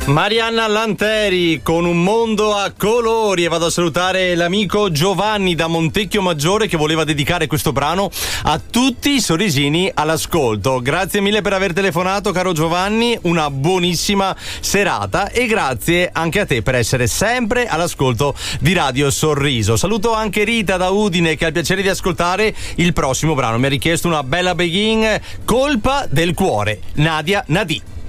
Marianna Lanteri con Un mondo a colori, e vado a salutare l'amico Giovanni da Montecchio Maggiore che voleva dedicare questo brano a tutti i sorrisini all'ascolto. Grazie mille per aver telefonato, caro Giovanni, una buonissima serata, e grazie anche a te per essere sempre all'ascolto di Radio Sorriso. Saluto anche Rita da Udine che ha il piacere di ascoltare il prossimo brano. Mi ha richiesto una bella Begin, Colpa del cuore, Nadia Nadi.